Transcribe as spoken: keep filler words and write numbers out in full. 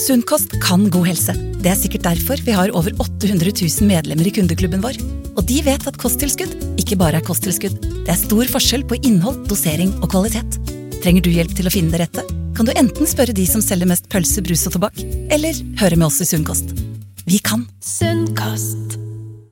Sunnkost kan god helse. Det er sikkert derfor vi har over åtte hundre tusen medlemmer i kundeklubben vår. Og de vet at kosttilskudd ikke bare er kosttilskudd. Det er stor forskjell på innhold, dosering og kvalitet. Trenger du hjelp til å finne det rette? Kan du enten spørre de som selger mest pølse, brus og tobakk, eller høre med oss i Sunnkost. Vi kan. Sunnkost.